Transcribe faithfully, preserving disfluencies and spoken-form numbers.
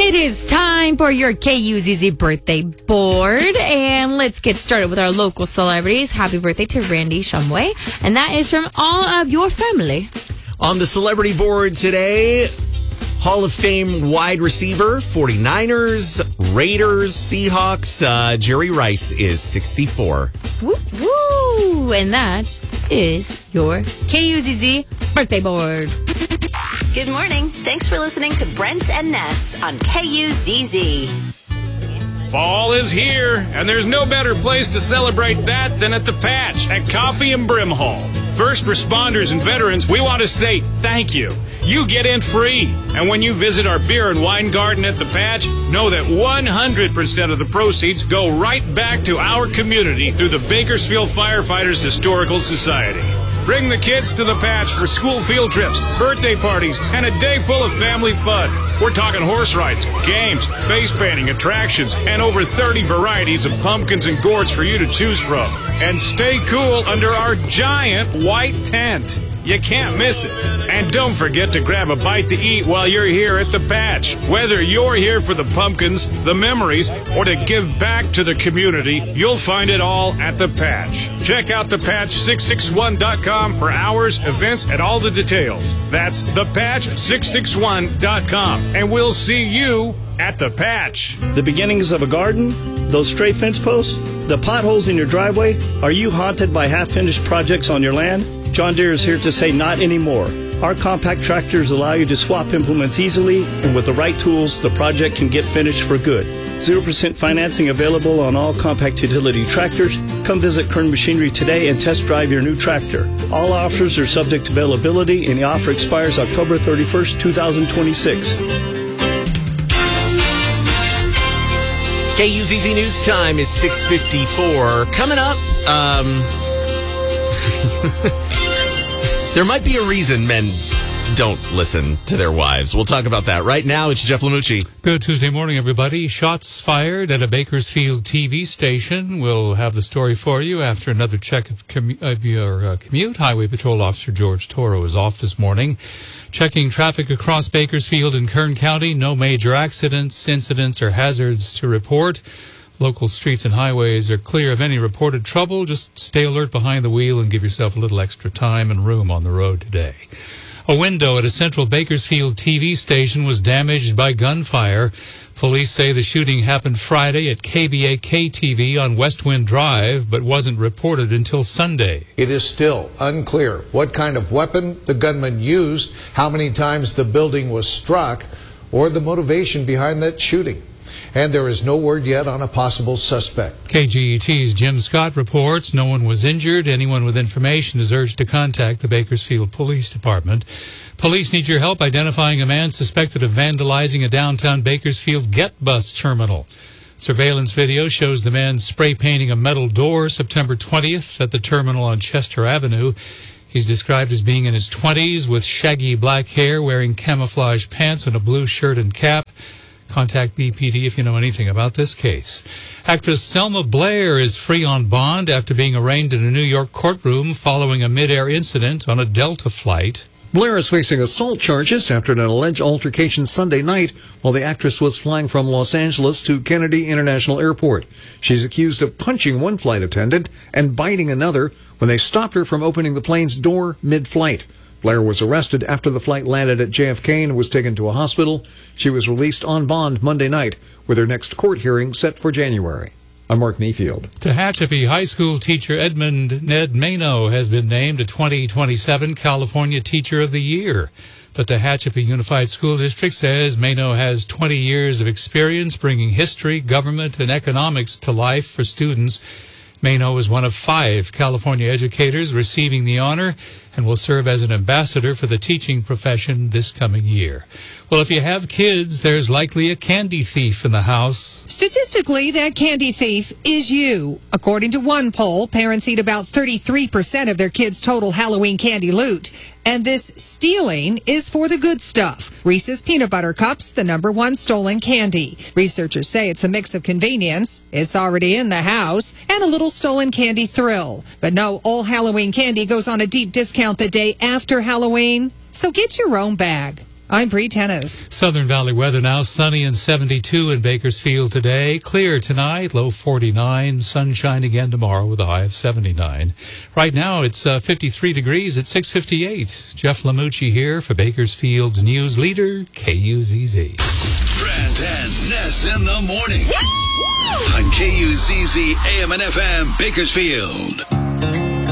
It is time for your K U Z Z birthday board, and let's get started with our local celebrities. Happy birthday to Randy Shumway, and that is from all of your family. On the celebrity board today, Hall of Fame wide receiver, forty-niners, Raiders, Seahawks, uh, Jerry Rice is sixty-four. Woo, woo, and that is your K U Z Z birthday board. Good morning. Thanks for listening to Brent and Ness on K U Z Z. Fall is here, and there's no better place to celebrate that than at the Patch at Coffee and Brimhall. First responders and veterans, we want to say thank you. You get in free. And when you visit our beer and wine garden at the Patch, know that one hundred percent of the proceeds go right back to our community through the Bakersfield Firefighters Historical Society. Bring the kids to the Patch for school field trips, birthday parties, and a day full of family fun. We're talking horse rides, games, face painting, attractions, and over thirty varieties of pumpkins and gourds for you to choose from. And stay cool under our giant white tent. You can't miss it. And don't forget to grab a bite to eat while you're here at the Patch. Whether you're here for the pumpkins, the memories, or to give back to the community, you'll find it all at the Patch. Check out the patch six six one dot com for hours, events, and all the details. That's the patch six six one dot com. And we'll see you at the Patch. The beginnings of a garden, those stray fence posts, the potholes in your driveway. Are you haunted by half-finished projects on your land? John Deere is here to say not anymore. Our compact tractors allow you to swap implements easily, and with the right tools, the project can get finished for good. zero percent financing available on all compact utility tractors. Come visit Kern Machinery today and test drive your new tractor. All offers are subject to availability, and the offer expires October thirty-first, two thousand twenty-six. K U Z Z News Time is six fifty-four. Coming up, um... there might be a reason men don't listen to their wives. We'll talk about that. Right now, it's Jeff Lamucci. Good Tuesday morning, everybody. Shots fired at a Bakersfield T V station. We'll have the story for you after another check of, commu- of your uh, commute. Highway Patrol Officer George Toro is off this morning, checking traffic across Bakersfield and Kern County. No major accidents, incidents, or hazards to report. Local streets and highways are clear of any reported trouble. Just stay alert behind the wheel and give yourself a little extra time and room on the road today. A window at a central Bakersfield T V station was damaged by gunfire. Police say the shooting happened Friday at K B A K T V on Westwind Drive, but wasn't reported until Sunday. It is still unclear what kind of weapon the gunman used, how many times the building was struck, or the motivation behind that shooting. And there is no word yet on a possible suspect. K G E T's Jim Scott reports no one was injured. Anyone with information is urged to contact the Bakersfield Police Department. Police need your help identifying a man suspected of vandalizing a downtown Bakersfield Get Bus terminal. Surveillance video shows the man spray painting a metal door September twentieth at the terminal on Chester Avenue. He's described as being in his twenties with shaggy black hair, wearing camouflage pants and a blue shirt and cap. Contact B P D if you know anything about this case. Actress Selma Blair is free on bond after being arraigned in a New York courtroom following a mid-air incident on a Delta flight. Blair is facing assault charges after an alleged altercation Sunday night while the actress was flying from Los Angeles to Kennedy International Airport. She's accused of punching one flight attendant and biting another when they stopped her from opening the plane's door mid-flight. Blair was arrested after the flight landed at J F K and was taken to a hospital. She was released on bond Monday night, with her next court hearing set for January. I'm Mark Mayfield. Tehachapi High School teacher Edmund Ned Mano has been named a twenty twenty-seven California Teacher of the Year. The Tehachapi Unified School District says Mano has twenty years of experience bringing history, government, and economics to life for students. Mano is one of five California educators receiving the honor and will serve as an ambassador for the teaching profession this coming year. Well, if you have kids, there's likely a candy thief in the house. Statistically, that candy thief is you. According to one poll, parents eat about thirty-three percent of their kids' total Halloween candy loot. And this stealing is for the good stuff. Reese's Peanut Butter Cups, the number one stolen candy. Researchers say it's a mix of convenience, it's already in the house, and a little stolen candy thrill. But no, all Halloween candy goes on a deep discount the day after Halloween. So get your own bag. I'm Bree Tennis. Southern Valley weather now, sunny and seventy-two in Bakersfield today. Clear tonight, low forty-nine. Sunshine again tomorrow with a high of seventy-nine. Right now, it's uh, fifty-three degrees at six fifty-eight. Jeff Lamucci here for Bakersfield's news leader, K U Z Z. Brent and Ness in the morning. On K U Z Z A M and F M Bakersfield.